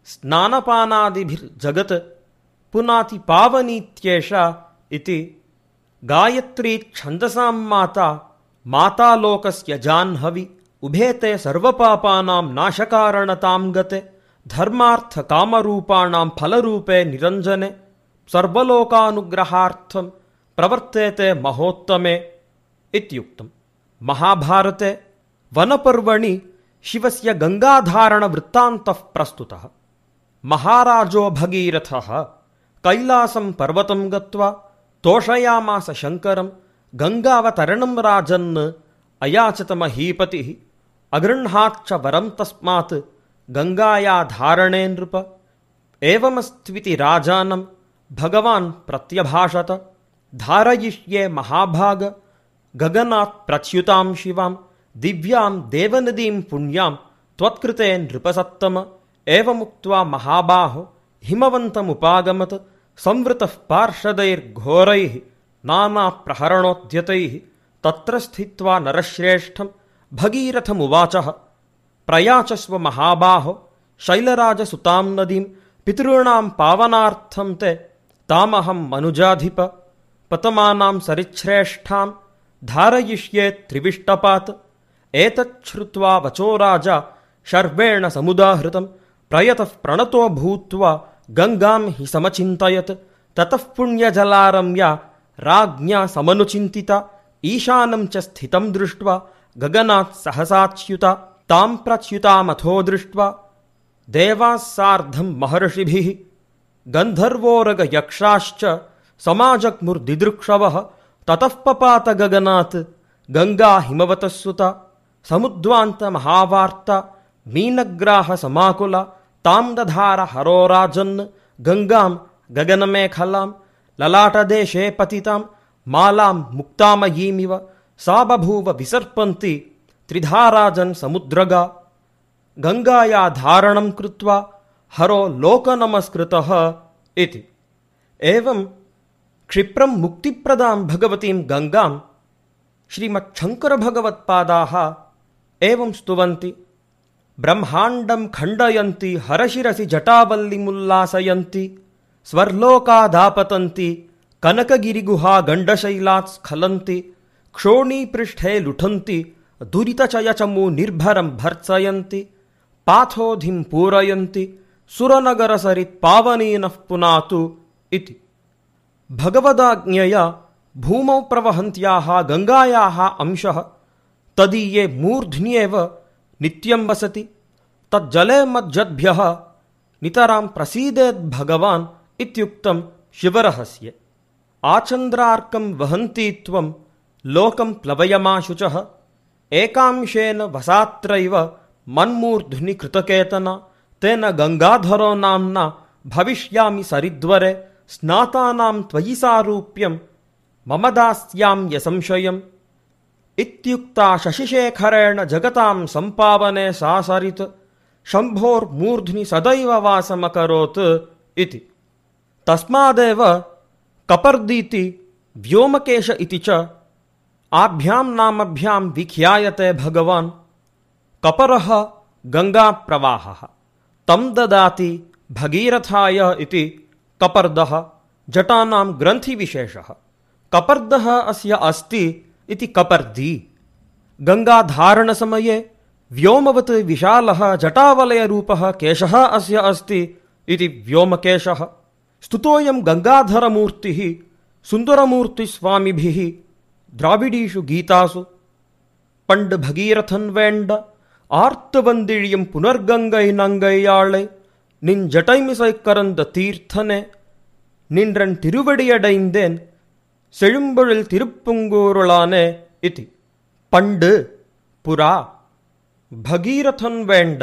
ಸ್ನಾನಪಾನಾದಿಭಿರ್ಜಗತ್ ಪುನಾತಿ ಪಾವನೀತ್ಯೇಷಾ ಇತಿ ಗಾಯತ್ರೀ ಛಂದಸಾಂ ಮಾತಾ ಮಾತಾಲೋಕಸ್ಯ ಜಾಹ್ನವಿ ಉಭೇತೆ ಸರ್ವಪಾಪಾನಾಂ ನಾಶಕಾರಣತಾಂ ಗತೆ ಧರ್ಮಾರ್ಥ ಕಾಮರೂಪಾಣಾಂ ಫಲರೂಪೇ ನಿರಂಜನೆ ಸರ್ವಲೋಕಾನುಗ್ರಹಾರ್ಥಂ ಪ್ರವರ್ತೇತೆ ಮಹೋತ್ತಮೆ ಇತ್ಯುಕ್ತಂ. ಮಹಾಭಾರತೆ ವನಪರ್ವಣಿ ಶಿವಸ್ಯ ಗಂಗಾಧಾರಣ ವೃತ್ತಾಂತಃ ಪ್ರಸ್ತುತಃ. ಮಹಾರಾಜೋ ಭಗೀರಥಃ ಕೈಲಾಸಂ ಪರ್ವತಂ ಗತ್ವಾ ತೋಷಯಾಮಾಸ ಶಂಕರಂ ಗಂಗಾವತರಣಂ ರಾಜನ್ ಅಯಾಚತ ಮಹೀಪತಿಃ ಅಗೃಹಾಚ್ಚ ವರಂ ತಸ್ಮಾತ್ ಗಂಗಾಯಾ ಧಾರಣೇ ನೃಪ. ಏವಮಸ್ತ್ವಿತಿ ರಾಜಾನಂ ಭಗವಾನ್ ಪ್ರತ್ಯಭಾಷತ. ಧಾರಯಿಷ್ಯೆ ಮಹಾಭಾಗ ಗಗನಾತ್ ಪ್ರಚ್ಯುತಾಂ ಶಿವಾಂ ದಿವ್ಯಾಂ ದೇವನದೀಂ ಪುಣ್ಯಾಂ ತ್ವತ್ಕೃತೆ ನೃಪಸತ್ತಮ. ಏವಮುಕ್ತ್ವಾ ಮಹಾಬಾಹೋ ಹಿಮವಂತಮುಪಾಗಮತ್ ಸಂವೃತಃ ಪಾರ್ಷದೈರ್ಘೋರೈಃ ನಾನಾ ಪ್ರಹರಣೋದ್ಯತೈಃ ತತ್ರ ಸ್ಥಿತ್ವಾ ನರಶ್ರೇಷ್ಠಂ ಭಗೀರಥಮುವಾಚಃ ಪ್ರಯಾಚಸ್ವ ಮಹಾಬಾಹೋ ಶೈಲರಾಜಸುತಾಂ ನದೀಂ ಪಿತॄಣಾಂ ಪಾವನಾರ್ಥಂ te ತಾಮಹಂ ಮನುಜಾಧಿಪ ಪತಮಾನಾಂ ಸರಿಚ್ಛ್ರೇಷ್ಠಾಂ ಧಾರಯಿಷ್ಯೆ ತ್ರಿವಿಷ್ಟಪಾತ್. ಏತಚ್ಛ್ರುತ್ವಾ ವಚೋ ರಾಜ ಶರ್ವೇಣ ಸಮುದಾಹೃತಂ ಪ್ರಯತಃ ಪ್ರಣತೋ ಭೂತ್ವಾ ಗಂಗಾಂ ಹಿ ಸಮಚಿಂತಯತ್. ತತಃ ಪುಣ್ಯಜಲಾರಮ್ಯ ರಾಜ್ಞಾ ಸಮನುಚಿಂತಿತ ಈಶಾನಂ ಚ ಸ್ಥಿತಂ ದೃಷ್ಟ್ವಾ ಗಗನಾತ್ ಸಹಸಾಚ್ಯುತ ತಾಂ ಪ್ರಚ್ಯುತಾಮಥೋ ದೃಷ್ಟ್ವಾ ದೇವಾಃ ಸಾರ್ಧಂ ಮಹರ್ಷಿಭಿಃ ಗಂಧರ್ವೋರಗ ಯಕ್ಷಾಶ್ಚ ಸಮಾಜಗ್ಮುರ್ದಿದೃಕ್ಷವಃ. ತತಃ ಪಪಾತ ಗಗನಾತ್ ಗಂಗಾ ಹಿಮವತಃ ಸುತ ಸಮುದ್ವಾಂತ ಮಹಾವಾರ್ತ ಮೀನಗ್ರಾಹ ಸಮಾಕುಲ ತಾಂ ದಧಾರ ಹರೋ ರಾಜನ್ ಗಂಗಾಂ ಗಗನಮೇಖಲಾಂ ಲಲಾಟದೇಶೇ ಪತಿತಾಂ ಮಾಲಾಂ ಮುಕ್ತಾಮಯೀಮಿವ ಸಾ ಬಭೂವ ವಿಸರ್ಪಂತಿ ತ್ರಿಧಾರಾಜನ್ ಸಮುದ್ರಗಾ. ಗಂಗಾಯಾ ಧಾರಣಂ ಕೃತ್ವಾ ಹರೋ ಲೋಕನಮಸ್ಕೃತಃ ಇತಿ. ಏವಂ ಕ್ಷಿಪ್ರಂ ಮುಕ್ತಿಪ್ರದಾಂ ಭಗವತೀಂ ಗಂಗಾಂ ಶ್ರೀಮಚ್ಛಂಕರಭಗವತ್ಪಾದಾಃ ಏವಂ ಸ್ತುವಂತಿ. ಬ್ರಹ್ಮಾಂಡಂ ಖಂಡಯಂತಿ ಹರಶಿರಸಿ ಜಟಾವಲ್ಲಿಮುಲ್ಲಾಸಯಂತಿ ಸ್ವರ್ಲೋಕಾದಾಪತಂತಿ ಕನಕಗಿರಿಗುಹಾ ಗಂಡಶೈಲಾತ್ ಸ್ಖಲಂತಿ ಕ್ಷೋಣೀಪೃಷ್ಠೇ ಲುಠಂತಿ ದುರಿತಚಯಚಮೂ ನಿರ್ಭರಂ ಭರ್ತ್ಸಯಂತಿ ಪಾಥೋಧಿಂ ಪೂರಯಂತಿ ಸುರನಗರಸರಿತ್ ಪಾವನೀನಃ ಪುನಾತು ಇತಿ. ಭಗವದಾಜ್ಞೆಯ ಭೂಮೌ ಪ್ರವಹಂತ್ಯಾಃ ಗಂಗಾಯಾಃ ಅಂಶಃ ತದೀಯೇ ಮೂರ್ಧ್ನ್ಯೇವ ನಿತ್ಯಂ ವಸತಿ. ತಜ್ಜಲೆ ಮಜ್ಜದ್ಭ್ಯಃ ನಿತರಾಂ ಪ್ರಸೀದೇದ್ ಭಗವಾನ್ ಇತ್ಯುಕ್ತಂ ಶಿವರಹಸ್ಯೆ. ಆಚಂದ್ರಾರ್ಕಂ ವಹಂತಿ ತ್ವಂ ಲೋಕಂ ಪ್ಲವಯಮಾಶುಚಃ ಏಕಾಂಶೇನ ವಸಾತ್ರೈವ ಮನ್ಮೂರ್ಧ್ನಿ ಕೃತಕೇತನ ತೇನ ಗಂಗಾಧರೋ ನಾಮ್ನ ಭವಿಷ್ಯಾಮಿ ಸರಿದ್ವರೆ ಸ್ನಾತಾನಾಂ ತ್ವಯಿ ಸಾರೂಪ್ಯಂ ಮಮ ದಾಸ್ಯಾಂ ಯಸಂಶಯಂ ಇತ್ಯುಕ್ತಾ ಶಶಿಶೇಖರೇಣ ಜಗತಾಂ ಸಂಪಾವನೆ ಸಾ ಸರಿತ್ ಶಂಭೋರ್ಮೂರ್ಧ್ನಿ ಸದೈವ ವಾಸಮಕರೋತ್ ಇತಿ. ತಸ್ಮಾದೇವ ಕಪರ್ದೀತಿ ವ್ಯೋಮಕೇಶ ಇತಿ ಚ ಆಭ್ಯಾಂ ನಾಮಭ್ಯಾಂ ವಿಖ್ಯಾಯತೆ ಭಗವಾನ್. ಕಪರಃ ಗಂಗಾ ಪ್ರವಾಹಃ ತಂ ದದಾತಿ ಭಗೀರಥಾಯ ಇತಿ ಕಪರ್ದಃ ಜಟಾನಾಂ ಗ್ರಂಥಿ ವಿಶೇಷಃ. ಕಪರ್ದಃ ಅಸ್ಯ ಅಸ್ತಿ ಇತಿ ಕಪರ್ದಿ. ಗಂಗಾಧಾರಣ ಸಮಯೇ ವ್ಯೋಮವತ್ ವಿಶಾಲಃ ಜಟಾವಲಯರೂಪಃ ಕೇಶಃ ಅಸ್ಯ ಅಸ್ತಿ ಇತಿ ವ್ಯೋಮಕೇಶಃ. ಸ್ತುತೋಯಂ ಗಂಗಾಧರಮೂರ್ತಿಃ ಸುಂದರಮೂರ್ತಿಸ್ವಾಮಿಭಿಃ ದ್ರಾವಿಡೀಷು ಗೀತಾಸು. ಪಂಡ್ ಭಗೀರಥನ್ ವೇಂಡ ಆರ್ತವಂದಿழியம் புனர்கங்கை நங்கையாளை நின் ஜடைமிசை கரந்த தீர்த்தனே நின்றன் திருவடியடைந்தேன் செழும்பொழில் திருப்புங்கூருளானே ಇತಿ. ಪಂಡ್ ಪುರಾ ಭಗೀರಥನ್ ವೇಂಡ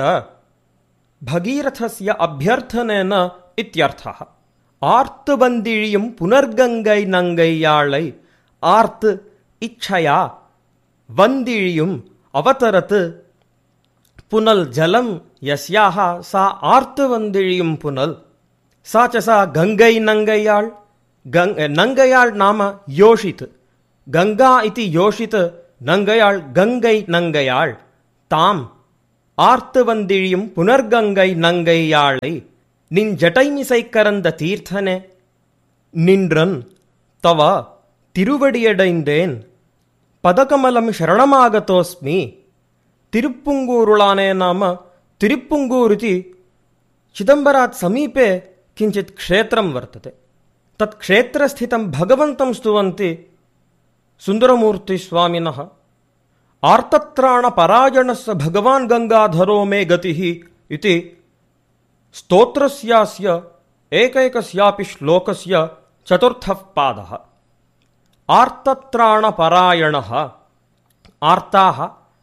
ಭಗೀರಥಸ್ಯ ಅಭ್ಯರ್ಥನೇನ ಇತ್ಯರ್ಥಃ. ಆರ್ತವಂದಿழியம் புனர்கங்கை நங்கையாளை ಆರ್ತ್ ಇಚ್ಛಯಾ ವಂದಿழியும் ಅವತರತ್ ಪುನಲ್ ಜಲಂ ಯಸ್ಯಾಹ ಸಾ ಆರ್ತವಂದಿழியும் ಪುನಲ್ ಸಾ ಚ ಸಾ ಗಂಗೈ ನಂಗೈಯಾಳ್. ನಂಗೈಯಾಳ್ ನಾಮ ಯೋಷಿತ್. ಗಂಗಾ ಇತಿ ಯೋಷಿತ್ ನಂಗೈಯಾಳ್ ಗಂಗೈ ನಂಗೈಯಾಳ್. ತಾಂ ஆர்த்து வந்திழியும் புனர்கங்கை நங்கையாளை நின் ஜடைமிசை கரந்த தீர்த்தனே நின்றன் தவ திருவடியடைந்தேன் ಪದಕಮಲಂ ಶರಣಮಾಗತೋಸ್ಮಿ. ತಿರುಪ್ಪುಂಗೂರುಳಾನೇ ನಾಮ ತಿರುಪ್ಪುಂಗೂರಿತಿ ಚಿದಂಬರಾತ್ ಸಮೀಪೆ ಕಿಂಚಿತ್ ಕ್ಷೇತ್ರಂ ವರ್ತತೆ. ತತ್ ಕ್ಷೇತ್ರಸ್ಥಿತಂ ಭಗವಂತಂ ಸ್ತುವಂತಿ ಸುಂದರಮೂರ್ತಿ ಸ್ವಾಮಿನಃ. ಆರ್ತತ್ರಾಣ ಪರಾಯಣಸ್ಸ ಭಗವಾನ್ ಗಂಗಾಧರೋ ಮೇ ಗತಿಃ ಇತಿ ಸ್ತೋತ್ರಸ್ಯಾಸ್ಯ ಏಕೈಕಸ್ಯಾಪಿ ಶ್ಲೋಕಸ್ಯ ಚತುರ್ಥಃ ಪಾದಃ. ಆರ್ತತ್ರಾಣ ಪರಾಯಣಃ ಆರ್ತಾಃ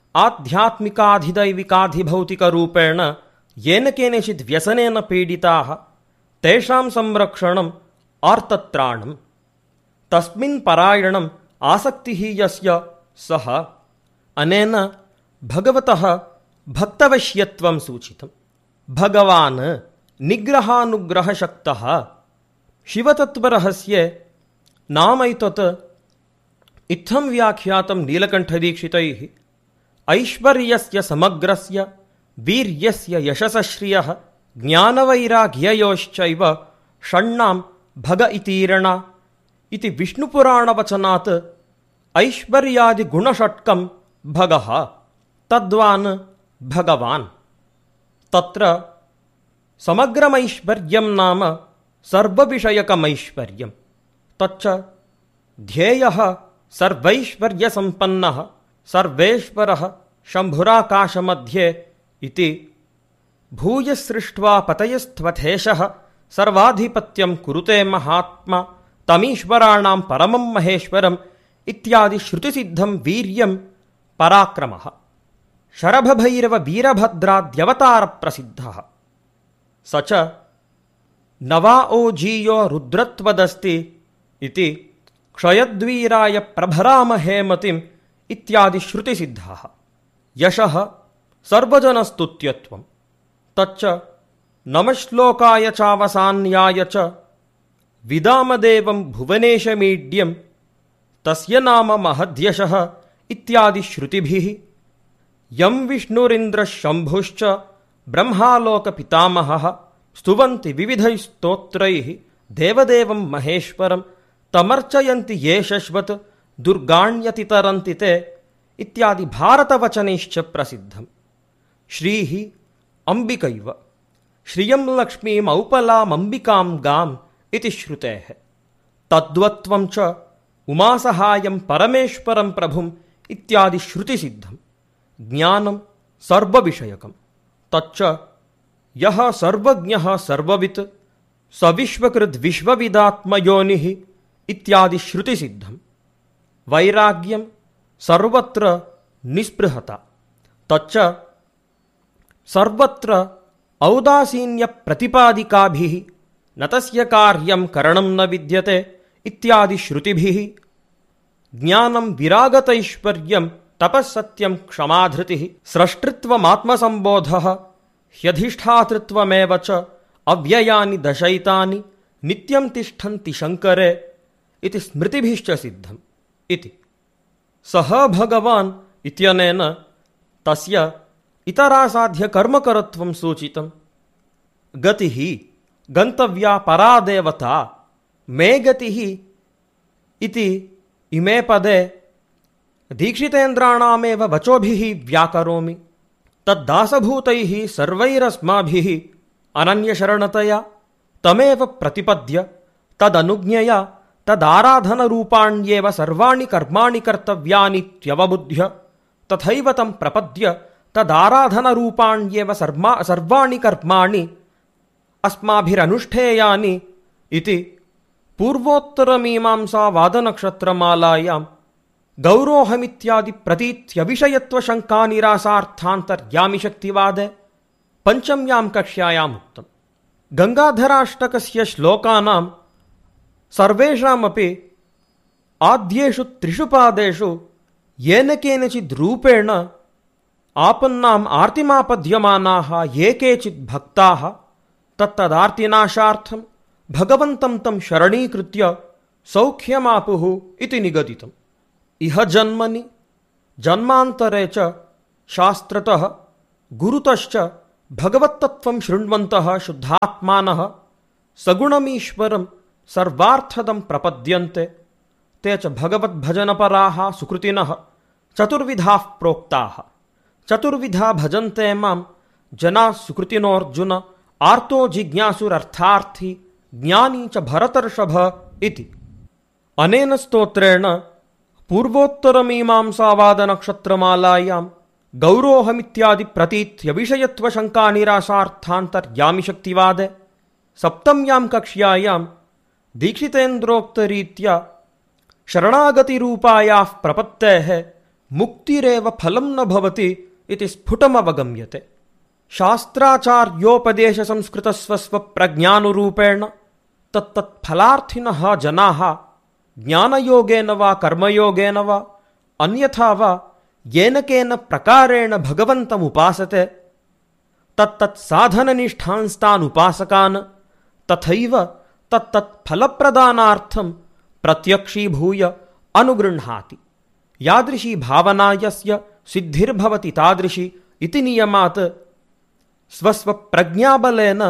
ಆಧ್ಯಾತ್ಮಿಕಾಧಿದೈವಿಕಾಧಿಭೌತಿಕರೂಪೇಣ ಯೇನ ಕೇನಚಿತ್ ವ್ಯಸನೇನ ಪೀಡಿತಾಃ ತೇಷಾಂ ಸಂರಕ್ಷಣಂ ಆರ್ತತ್ರಾಣಂ. ತಸ್ಮಿನ್ ಪರಾಯಣಂ ಆಸಕ್ತಿಃ ಯಸ್ಯ ಸಹ ಅನೇನ ಭಗವತಃ ಭಕ್ತವಶ್ಯತ್ವಂ ಸೂಚಿತಂ. ಭಗವಾನ್ ನಿಗ್ರಹಾನುಗ್ರಹಶಕ್ತಃ ಶಿವತತ್ವರಹಸ್ಯೆ ನಾಮೈತತ್ ಇತ್ತಂ ವ್ಯಾಖ್ಯಾತಂ ನೀಲಕಂಠದೀಕ್ಷಿತೈಃ. ಐಶ್ವರ್ಯಸ್ಯ ಸಮಗ್ರಸ್ಯ ವೀರ್ಯಸ್ಯ ಯಶಸಶ್ರಿಯಃ ಜ್ಞಾನವೈರಾಗ್ಯಯೋಶ್ಚೈವ ಷಣ್ಣಾಂ ಭಗ ಇತೀರಣ ಇತಿ ವಿಷ್ಣುಪುರಾಣವಚನಾತ್ ಐಶ್ವರ್ಯಾದಿಗುಣಷಟ್ಕಂ ಭಗಃ ತದ್ವಾನ್ ಭಗವಾನ್. ತತ್ರ ಸಮಗ್ರಮೈಶ್ವರ್ಯಂ ನಾಮ ಸರ್ವವಿಷಯಕಮೈಶ್ವರ್ಯಂ. ತಚ್ಚ ಧ್ಯೇಯಃ ಸರ್ವೈಶ್ವರ್ಯಸಂಪನ್ನಃ ಸರ್ವೇಶ್ವರಃ ಶಂಭುರಾಕಾಶಮಧ್ಯೆ ಇತಿ ಭೂಯಸೃಷ್ಟ್ವಾ ಪತಯಸ್ತ್ವಥೇಶಃ ಸರ್ವಾಧಿಪತ್ಯಂ ಕುರುತೆ ಮಹಾತ್ಮ ತಮೀಶ್ವರಾಣಾಂ ಪರಮಂ ಮಹೇಶ್ವರಂ ಇತ್ಯಾದಿ ಶ್ರುತಿಸಿದ್ಧಂ ವೀರ್ಯಂ ಪರಾಕ್ರಮಃ. ಶರಭಭೈರವ ವೀರಭದ್ರಾದ್ಯವತಾರ ಪ್ರಸಿದ್ಧಃ. ಸ ಚ ನವಾ ಓಜೀಯೋ ರುದ್ರತ್ವದಸ್ತಿ ಇತಿ ಕ್ಷಯದ್ವೀರಾಯ ಪ್ರಭರಾಮಹೇಮತಿಂ ಇತ್ಯಾದಿ ಶ್ರುತಿಸಿದ್ಧಾಃ. ಯಶಃ ಸರ್ವಜನಸ್ತುತ್ಯತ್ವಂ. ತಚ್ಚ ನಮಶ್ಲೋಕಾಯ ಚಾವಸಾನ್ಯಾಯ ಚ ವಿದಾಮದೇವಂ ಭುವನೇಶಮೀಡ್ಯಂ ತಸ್ಯ ನಾಮ ಮಹದ್ಯಶಃ ಇತ್ಯಾದಿ ಶ್ರುತಿಭಿಃ. ಯಂ ವಿಷ್ಣುರಿಂದ್ರಃ ಶಂಭುಶ್ಚ ಬ್ರಹ್ಮಾಲೋಕ ಪಿತಾಮಹಃ ಸ್ತುವಂತಿ ವಿವಿಧೈಃ ಸ್ತೋತ್ರೈಃ ದೇವದೇವಂ ಮಹೇಶ್ವರಂ ತಮರ್ಚಯಂತಿ ಯೇ ಶಶ್ವತ್ ದುರ್ಗಾಣ್ಯತಿತರಂತಿ ತೇ ಇತ್ಯಾದಿ ಭಾರತವಚನೈಶ್ಚ ಪ್ರಸಿದ್ಧಂ. ಶ್ರೀಃ ಅಂಬಿಕೈವ ಶ್ರಿಯಂ ಲಕ್ಷ್ಮೀಂ ಔಪಲಾಮಂಬಿಕಾಂ ಗಾಂ ಇತಿ ಶ್ರುತೇಃ. ತದ್ವತ್ವಂ ಚ ಉಮಾಸಹಾಯಂ ಪರಮೇಶ್ವರಂ ಪ್ರಭುಂ ಇತ್ಯಾದಿ ಶ್ರುತಿಸಿದ್ಧಂ. ಜ್ಞಾನಂ ಸರ್ವವಿಷಯಕಂ. ತಚ್ಚ ಯಃ ಸರ್ವಜ್ಞಃ ಸರ್ವವಿತ್ ಸ ವಿಶ್ವಕೃದ್ ವಿಶ್ವವಿದಾತ್ಮಯೋನಿಃ ಇತ್ಯಾದಿ ಶ್ರುತಿಸಿದ್ಧಂ. ವೈರಾಗ್ಯಂ ಸರ್ವತ್ರ ನಿಸ್ಪೃಹತ. ತಚ್ಚ ಸರ್ವತ್ರ ಔದಾಸೀನ್ಯ ಪ್ರತಿಪಾದಿಕಾಭಿಃ ನ ತಸ್ಯ ಕಾರ್ಯಂ ಕರಣಂ ನ ವಿದ್ಯತೆ ಇತ್ಯಾದಿ ಶ್ರುತಿಭಿಃ. ಜ್ಞಾನಂ ವಿರಾಗತೈಶ್ವರ್ಯಂ ತಪಸ್ಸತ್ಯಂ ಕ್ಷಮಾಧೃತಿಃ ಸ್ರಷ್ಟೃತ್ವಮಾತ್ಮಸಂಬೋಧಃ ಹ್ಯಧಿಷ್ಠಾತೃತ್ವಮೇವ ಚ ಅವ್ಯಯಾನಿ ದಶೈತಾನಿ ನಿತ್ಯಂ ತಿಷ್ಠಂತಿ ಶಂಕರೇ ಇತಿ ಸ್ಮೃತಿಭಿಶ್ಚ ಸಿದ್ಧಂ ಇತಿ. ಸಹ ಭಗವಾನ್ ಇತ್ಯನೇನ ತಸ್ಯ ಇತರಾಸಾಧ್ಯ ಕರ್ಮಕರತ್ವಂ ಸೂಚಿತಂ. ಗತಿಃ ಗಂತವ್ಯಾ ಪರಾ ದೇವತಾ ಮೇ ಗತಿಃ ಇತಿ ಇಮೇ ಪದೇ ದೀಕ್ಷಿತೇಂದ್ರಾಣಾಮೇವ ವಚೋಭಿಃ ವ್ಯಾಕರೋಮಿ. ತದ್ದಾಸಭೂತೈಃ ಸರ್ವೈರಸ್ಮಾಭಿಃ ಅನನ್ಯಶರಣತಯಾ ತಮೇವ ಪ್ರತಿಪದ್ಯ ತದನುಜ್ಞಯ ತದಾರಾಧನರೂಪಾಣ್ಯೇವ ಸರ್ವಾಣಿ ಕರ್ಮಾಣಿ ಕರ್ತವ್ಯಾನಿತ್ಯವಬುದ್ಧ್ಯ ತಥೈವ ತಂ ಪ್ರಪದ್ಯ ತದಾರಾಧನರೂಪಾಣ್ಯೇವ ಸರ್ವಾಣಿ ಕರ್ಮಾಣಿ ಅಸ್ಮಾಭಿರನುಷ್ಠೇಯಾನಿ ಇತಿ ಪೂರ್ವೋತ್ತರಮೀಮಾಂಸಾ ವಾದನಕ್ಷತ್ರಮಾಲಾಯಾಂ ಗೌರೋಹಮಿತ್ಯಾದಿ ಪ್ರತೀತ್ಯವಿಷಯತ್ವಶಂಕಾನಿರಾಸಾರ್ಥಾಂತರ್ಯಾಮಿ ಶಕ್ತಿವಾದೆ ಪಂಚಮ್ಯಾಂ ಕಕ್ಷ್ಯಾಯಾಂ ಉಕ್ತಂ. ಗಂಗಾಧರಾಷ್ಟಕಸ್ಯ ಶ್ಲೋಕಾನಾಂ ಸರ್ವೇಷಾಮಪಿ ಆದ್ಯೇಷು ತ್ರಿಷು ಪಾದೇಷು ಯೇನ ಕೇನಚಿದ್ ರೂಪೇಣ ಆಪನ್ನಾಂ ಆರ್ತಿಮಾಪದ್ಯಮಾನಾಃ ಯೇ ಕೇಚಿದ್ ಭಕ್ತಾಃ ತತ್ತದಾರ್ತಿನಾಶಾರ್ಥಂ ಭಗವಂತಂ ತಂ ಶರಣೀಕೃತ್ಯ ಸೌಖ್ಯಮಾಪುಃ ಇತಿ ನಿಗದಿತಂ. ಇಹ ಜನ್ಮನಿ ಜನ್ಮಾಂತರೇ ಚ ಶಾಸ್ತ್ರತಃ गुरुतश्च भगवत्तत्त्वं शृण्वन्तः शुद्धात्मानः सगुणमीश्वरं सर्वार्थदं प्रपद्यन्ते ते च भगवद्भजनपराः सुकृतिनः चतुर्विधाः प्रोक्ताः। चतुर्विधा भजन्ते मां जनाः सुकृतिनोऽर्जुन आर्तो जिज्ञासुरर्थार्थी ज्ञानी च भरतर्षभ इति। अनेन स्तोत्रेण पूर्वोत्तरमीमांसावादनक्षत्रमालायां गौरोहमित्यादि प्रतीत्यविषयत्वशङ्कानिराशार्थान्तर्यामिशक्तिवादे सप्तम्यां कक्ष्यायां दीक्षितेन्द्रोक्तरीत्या शरणागतिरूपायाः प्रपत्तेः मुक्तिरेव फलं न भवति इति स्फुटमवगम्यते। शास्त्राचार्योपदेशसंस्कृतस्वस्वप्रज्ञानुरूपेण तत्तत्फलार्थिनः जनाः ज्ञानयोगेन वा कर्मयोगेन वा अन्यथा वा येन केन प्रकारेण भगवन्तमुपासते तत्तत्साधननिष्ठांस्तान् उपासकान् तथैव तत्तत्फलप्रदानार्थं प्रत्यक्षीभूय अनुगृह्णाति। यादृशी भावना यस्य सिद्धिर्भवति तादृशी इति नियमात् स्वस्वप्रज्ञाबलेन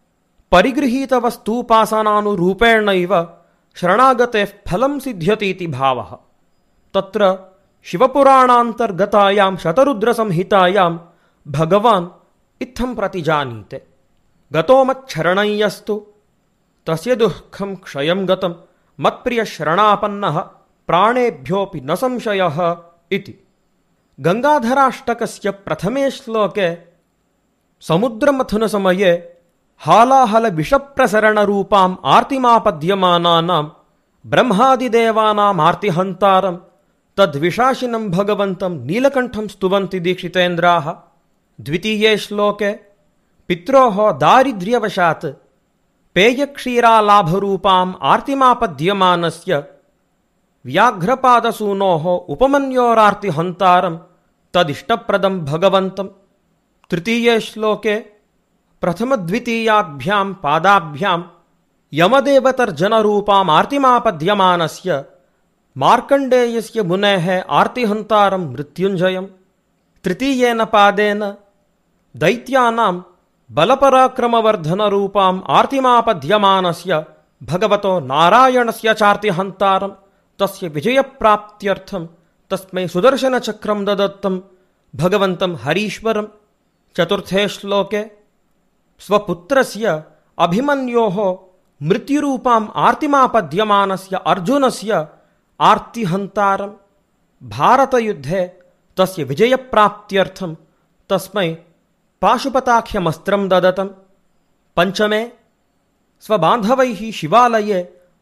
परिगृहीतवस्तूपासनानुरूपेणैव शरणागतेः फलं सिद्ध्यतीति भावः। तत्र शिवपुराणान्तर्गतायां शतरुद्रसंहितायां भगवान् इत्थं प्रतिजानीते। गतो मच्छरणं यस्तु तस्य दुःखं क्षयं गतं मत्प्रियशरणापन्नः प्राणेभ्योऽपि न संशयः इति। गङ्गाधराष्टकस्य प्रथमे श्लोके समुद्रमथनसमये हालाहलविषप्रसरणरूपाम् आर्तिमापद्यमानानां ब्रह्मादिदेवानाम् आर्तिहन्तारं तद्विशासिनं भगवन्तं नीलकण्ठं स्तुवन्ति दीक्षितेन्द्राः। द्वितीये श्लोके पित्रोः दारिद्र्यवशात् पेयक्षीरालाभरूपाम् आर्तिमापद्यमानस्य व्याघ्रपादसूनोः उपमन्योरार्तिहन्तारं तदिष्टप्रदं भगवन्तं। तृतीये श्लोके प्रथमद्वितीयाभ्यां पादाभ्यां यमदेवतर्जनरूपाम् आर्तिमापद्यमानस्य मार्कण्डेयस्य मुनेः आर्तिहन्तारं मृत्युञ्जयम्। तृतीयेन पादेन दैत्यानां बलपराक्रमवर्धनरूपाम् आर्तिमापद्यमानस्य भगवतो नारायणस्य चार्तिहन्तारं तस्य विजयप्राप्त्यर्थं तस्मै सुदर्शनचक्रं ददत्तं भगवन्तं हरीश्वरम्। चतुर्थे श्लोके स्वपुत्रस्य अभिमन्योः मृत्युरूपाम् आर्तिमापद्यमानस्य अर्जुनस्य आर्तिहन्तारं भारतयुद्धे तस्य विजयप्राप्त्यर्थं तस्मै पाशुपताख्यमस्त्रं ददतं। पञ्चमे स्वबान्धवैः शिवालये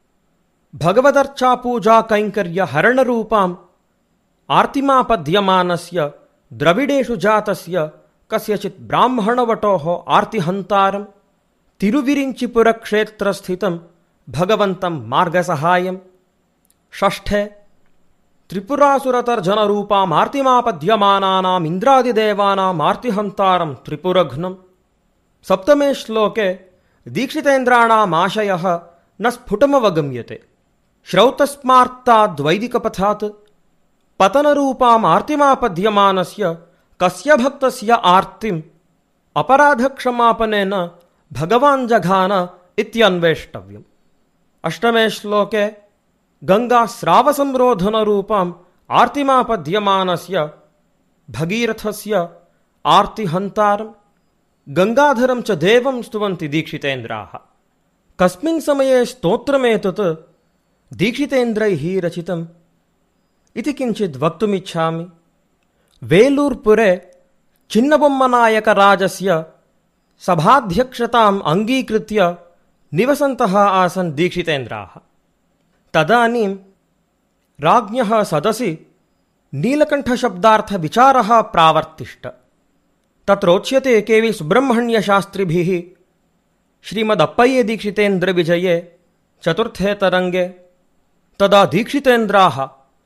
भगवदर्चापूजाकैङ्कर्यहरणरूपाम् आर्तिमापद्यमानस्य द्रविडेषु जातस्य कस्यचित् ब्राह्मणवटोः आर्तिहन्तारं तिरुविरिञ्चिपुरक्षेत्रस्थितं भगवन्तं मार्गसहायम्। षष्ठे त्रिपुरासुरतर्जनरूपाम् आर्तिमापद्यमानानाम् इन्द्रादिदेवानाम् आर्तिहन्तारं त्रिपुरघ्नम्। सप्तमे श्लोके दीक्षितेन्द्राणाम् आशयः न स्फुटमवगम्यते। श्रौतस्मार्ताद्वैदिकपथात् पतनरूपाम् आर्तिमापद्यमानस्य कस्य भक्तस्य आर्तिम् अपराधक्षमापनेन भगवान् जघान इत्यन्वेष्टव्यम्। अष्टमे श्लोके गङ्गास्रावसंरोधनरूपाम् आर्तिमापद्यमानस्य भगीरथस्य आर्तिहन्तारं गङ्गाधरं च देवं स्तुवन्ति दीक्षितेन्द्राः। कस्मिन् समये स्तोत्रमेतत् दीक्षितेन्द्रैः रचितम् इति किञ्चित् वक्तुमिच्छामि। वेलूर्पुरे चिन्नबोम्मनायकराजस्य सभाध्यक्षताम् अङ्गीकृत्य निवसन्तः आसन् दीक्षितेन्द्राः। तदानीं राज्ञः सदसि नीलकण्ठशब्दार्थविचारः प्रावर्तिष्ट। तत्रोच्यते के.वि. सुब्रह्मण्यशास्त्रिभिः श्रीमदप्पय्य दीक्षितेन्द्रविजये चतुर्थे तरङ्गे तदा दीक्षितेन्द्राः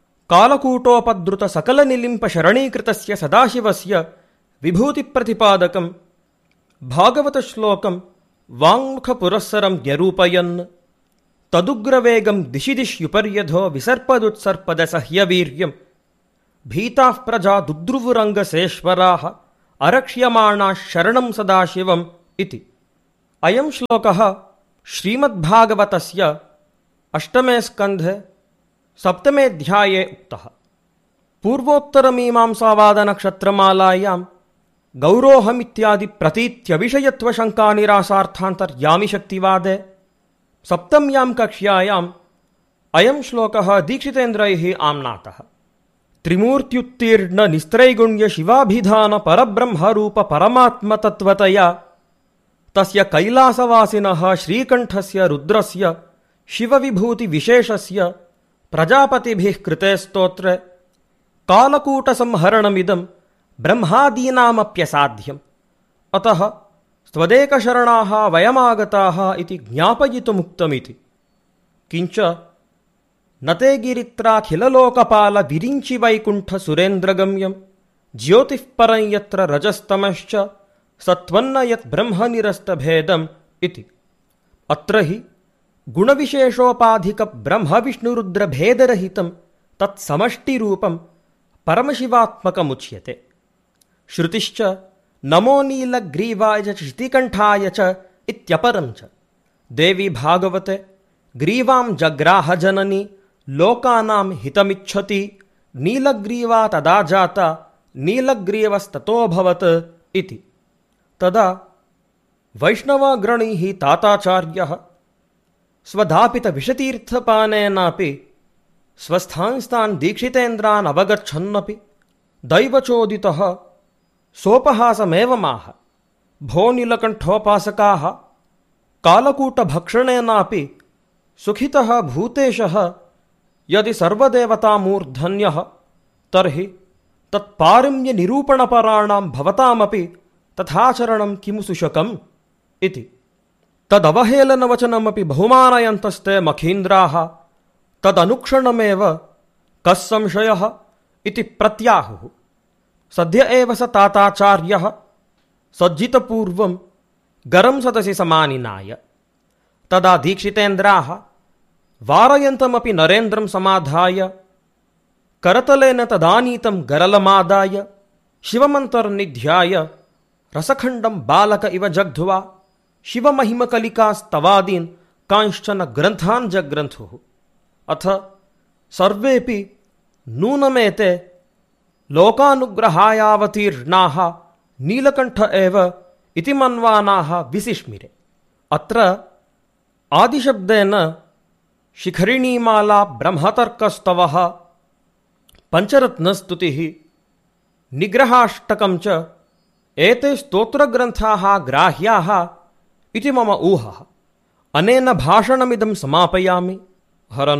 कालकूटोपद्रुतसकलनिलिम्पशरणीकृतस्य सदाशिवस्य विभूतिप्रतिपादकं भागवतश्लोकं वाङ्मुखपुरःसरं न्यरूपयन् तदुग्रवेगं दिशि दिश्युपर्यधो विसर्पदुत्सर्पदसह्यवीर्यं भीताः प्रजा दुद्रुवुरङ्गसेश्वराः अरक्ष्यमाणा शरणं सदाशिवम् इति। अयं श्लोकः श्रीमद्भागवतस्य 8मे स्कन्धे 7मेऽध्याये उक्तः। पूर्वोत्तरमीमांसावादनक्षत्रमालायां गौरोहमित्यादि प्रतीत्यविषयत्वशङ्कानिरासार्थान्तर्यामिशक्तिवादे 7म्यां कक्ष्यायाम् अयं श्लोकः दीक्षितेन्द्रैः आम्नातः। त्रिमूर्त्युत्तीर्ण निस्त्रैगुण्य शिवाभिधान परब्रह्मरूप परमात्मतत्त्वतया तस्य कैलासवासिनः श्रीकण्ठस्य रुद्रस्य शिवविभूतिविशेषस्य प्रजापतिभिः कृते स्तोत्रे कालकूटसंहरणमिदं ब्रह्मादीनामप्यसाध्यम्, अतः स्वदेकशरणाः वयमागताः इति ज्ञापयितुमुक्तमिति। किञ्च न ते गिरित्राखिललोकपाल विरिञ्चिवैकुण्ठसुरेन्द्रगम्यं ज्योतिःपरं यत्र रजस्तमश्च सत्त्वन्न यत् ब्रह्मनिरस्तभेदम् इति। अत्र हि गुणविशेषोपाधिकब्रह्मविष्णुरुद्रभेदरहितं तत्समष्टिरूपं परमशिवात्मकमुच्यते। श्रुतिश्च नमो नीलग्रीवाय च श्रुतिकण्ठाय च इत्यपरं च। देवी भागवते ग्रीवां जग्राह जननी लोकानां हितमिच्छति नीलग्रीवा तदा जाता नीलग्रीवस्ततोऽभवत् इति। तदा वैष्णवाग्रणीः ताताचार्यः स्वधापितविषतीर्थपानेनापि स्वस्थांस्तान् दीक्षितेन्द्रान् अवगच्छन्नपि दैवचोदितः सोपहासमेवमाह। भो नीलकण्ठोपासकाः कालकूटभक्षणेनापि सुखितः भूतेशः यदि सर्वदेवतामूर्धन्यः तर्हि तत्पारम्यनिरूपणपराणां भवतामपि तथाचरणं किमु सुशकम् इति। तदवहेलनवचनमपि बहुमानयन्तस्ते मखीन्द्राः तदनुक्षणमेव कः संशयः इति प्रत्याहुः। सद्य एव स ताताचार्यः सज्जितपूर्वं गरं सदसि समानिनाय। तदा दीक्षितेन्द्राः वारयन्तमपि नरेन्द्रं समाधाय करतलेन तदानीतं गरलमादाय शिवमन्तर्निध्याय रसखण्डं बालक इव जग्ध्वा शिवमहिमकलिकास्तवादीन् कांश्चन ग्रन्थान् जग्रन्थुः। अथ सर्वेऽपि नूनमेते लोकानुग्रहायावतीर्णाः नीलकण्ठ एव इति मन्वानाः विसिष्मिरे। अत्र आदिशब्देन शिखरिणीमाला ब्रह्मतर्कस्तवः पञ्चरत्नस्तुतिः निग्रहाष्टकं च एते स्तोत्रग्रन्थाः ग्राह्याः इति मम ऊहः। अनेन भाषणमिदं समापयामि। हर